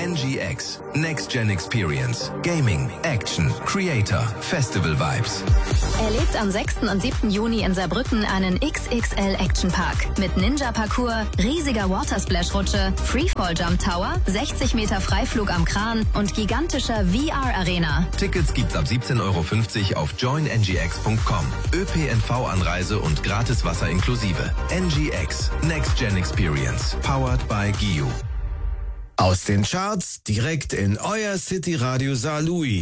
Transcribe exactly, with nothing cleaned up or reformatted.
N G X. Next Gen Experience. Gaming, Action, Creator, Festival Vibes. Erlebt am sechsten und siebten Juni in Saarbrücken einen X X L Action Park mit Ninja-Parcours, riesiger Watersplash-Rutsche, Freefall-Jump Tower, sechzig Meter Freiflug am Kran und gigantischer V R-Arena. Tickets gibt's ab siebzehn Euro fünfzig auf join n g x punkt com. ÖPNV-Anreise und gratis Wasser inklusive. N G X. Next Gen Experience. Powered by G I U. Aus den Charts direkt in euer City Radio Saarlouis.